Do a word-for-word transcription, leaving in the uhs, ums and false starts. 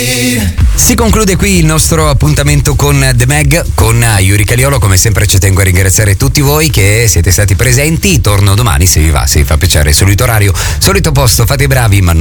Si conclude qui il nostro appuntamento con The Mag, con Yuri Caliolo. Come sempre ci tengo a ringraziare tutti voi che siete stati presenti. Torno domani se vi va, se vi fa piacere, solito orario, solito posto, fate i bravi ma non